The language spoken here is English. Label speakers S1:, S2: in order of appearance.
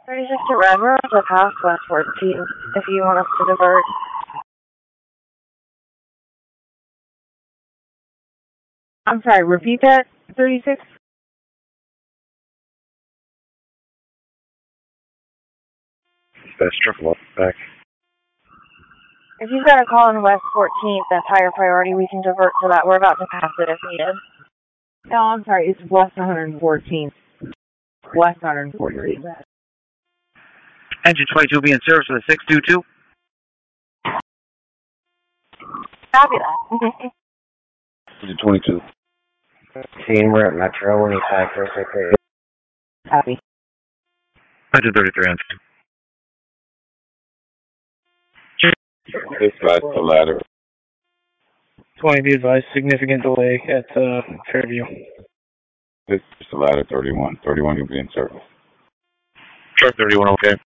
S1: 36 to Redmond to pass West 14 if you want us to divert. I'm sorry, repeat that, 36?
S2: That's triple back.
S1: If you've got a call in West 14th, that's higher priority, we can divert to that. We're about to pass it if needed.
S3: No, I'm sorry, it's West 114th. West 114th.
S2: Engine 22 be in service with a 622.
S1: Copy that.
S2: Engine 22.
S4: Team, we're at Metro when you pass this, okay.
S3: Copy.
S2: Engine 33 on.
S5: Dispatch the ladder.
S6: 20 be advised, significant delay at Fairview.
S5: Dispatch the ladder 31. 31 will be in service.
S2: Truck 31, okay.